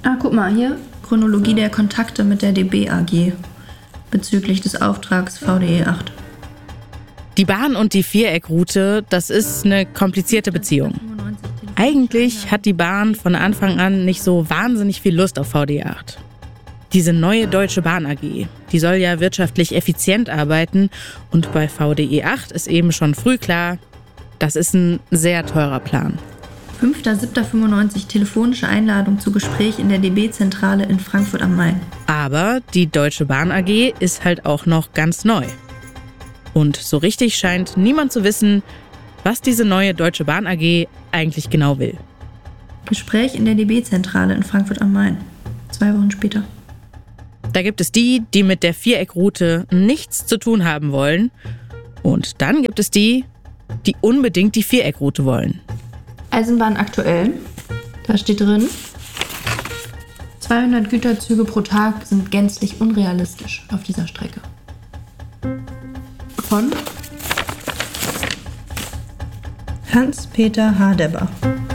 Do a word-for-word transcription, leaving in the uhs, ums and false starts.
Ah, guck mal, hier Chronologie der Kontakte mit der D B A G bezüglich des Auftrags V D E acht. Die Bahn und die Viereckroute, das ist eine komplizierte Beziehung. Eigentlich hat die Bahn von Anfang an nicht so wahnsinnig viel Lust auf V D E acht. Diese neue Deutsche Bahn A G, die soll ja wirtschaftlich effizient arbeiten und bei V D E acht ist eben schon früh klar, das ist ein sehr teurer Plan. fünfter siebter fünfundneunzig telefonische Einladung zu Gespräch in der D B-Zentrale in Frankfurt am Main. Aber die Deutsche Bahn A G ist halt auch noch ganz neu. Und so richtig scheint niemand zu wissen, was diese neue Deutsche Bahn A G eigentlich genau will. Gespräch in der D B-Zentrale in Frankfurt am Main. Zwei Wochen später. Da gibt es die, die mit der Viereckroute nichts zu tun haben wollen. Und dann gibt es die, die unbedingt die Viereckroute wollen. Eisenbahn aktuell. Da steht drin, zweihundert Güterzüge pro Tag sind gänzlich unrealistisch auf dieser Strecke. Von Hans-Peter Hadebber.